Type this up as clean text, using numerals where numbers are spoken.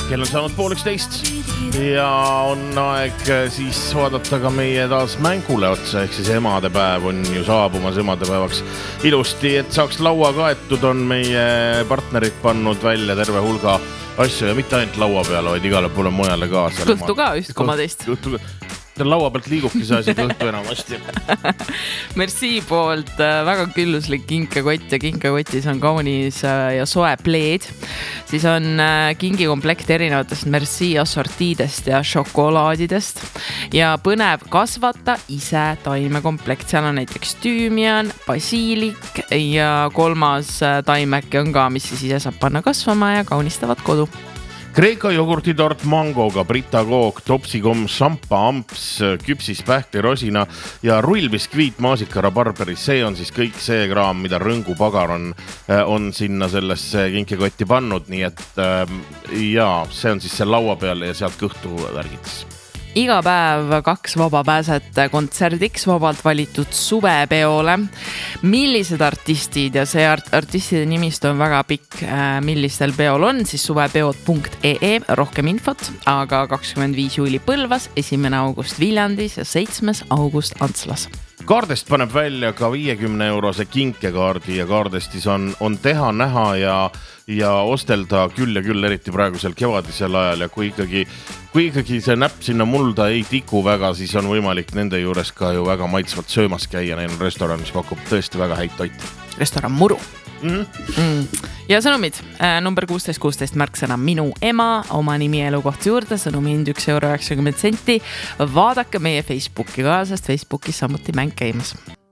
kell on saanud 12 ja on aeg siis vaadata ka meie taas mängule otsa, ehk siis emadepäev on ju saabumas emadepäevaks ilusti, et saaks laua kaetud, on meie partnerid pannud välja terve hulga asju ja mitte ainult laua peale, vaid igale poole mujale ka. Kõhtu ka just komadest. Laua pealt liigubki see asi kõhtu enamasti. Merci poolt väga külluslik kinkekott ja kinkekotis on kaunis ja soe pleed. Siis on kingikomplekt erinevatest Merci assortiidest ja šokolaadidest ja põnev kasvata ise taimekomplekt. Seal on näiteks tüümian, basiilik ja 3. taimäki on ka, mis siis ise saab panna kasvama ja kaunistavad kodu. Kreeka jogurtitort mangoga, Brita kook, topsikom, šampa, amps, küpsis, pähkli, rosina ja rullbiskviit, maasika, rabarberi. See on siis kõik see kraam, mida Rõngu pagar on sinna sellesse kinkekotti pannud. Nii et see on siis see laua peal ja sealt kõhtu värgides. Iga päev 2 vaba pääset kontserdiks vabalt valitud suvepeole. Millised artistid ja see artistide nimist on väga pikk, millistel peol on, siis suvepeod.ee, rohkem infot, aga 25 juuli Põlvas, 1. august Viljandis ja 7. august Antslas. Kaardest paneb välja ka 50-eurose kinkekaardi ja kaardestis on teha, näha ja ostelda küll ja küll, eriti praegusel kevadisel ajal ja kui ikkagi see näpp sinna mulda ei tiku väga, siis on võimalik nende juures ka ju väga maitsvalt söömas käia. Neil on restoran, mis pakub tõesti väga häid toiti. Restoran Muru. Ja sõnumid, number 16 märksõna minu ema, oma nimi elukoht juurde, sõnumi hind 1,90 €. Vaadake meie Facebooki ka, sest Facebookis samuti mäng käimas.